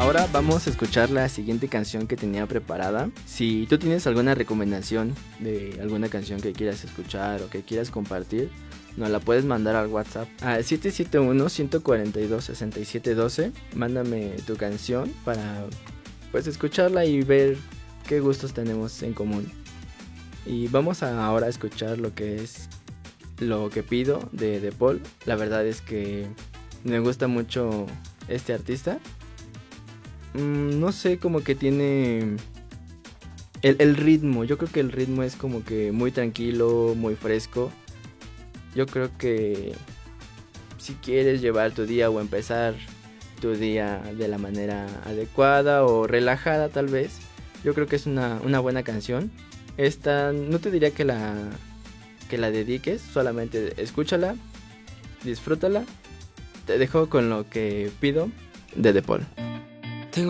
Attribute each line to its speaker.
Speaker 1: ahora vamos a escuchar la siguiente canción que tenía preparada. Si tú tienes alguna recomendación de alguna canción que quieras escuchar o que quieras compartir, nos la puedes mandar al WhatsApp a 771-142-6712. Mándame tu canción para pues escucharla y ver qué gustos tenemos en común. Y vamos ahora a escuchar lo que es Lo que pido de Paul. La verdad es que me gusta mucho este artista. No sé, como que tiene el ritmo. Yo creo que el ritmo es como que muy tranquilo, muy fresco. Yo creo que si quieres llevar tu día o empezar tu día de la manera adecuada o relajada tal vez, yo creo que es una buena canción. Esta no te diría que la dediques, solamente escúchala, disfrútala. Te dejo con Lo que pido de The Paul.